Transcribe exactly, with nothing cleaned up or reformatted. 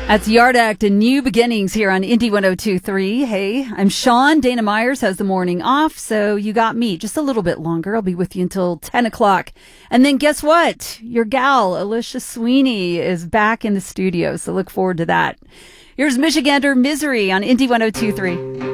That's Yard Act and New Beginnings here on Indy one oh two point three. Hey, I'm Sean. Dana Myers has the morning off, so you got me just a little bit longer. I'll be with you until ten o'clock. And then guess what? Your gal, Alicia Sweeney, is back in the studio, so look forward to that. Here's Michigander Misery on Indy one oh two point three.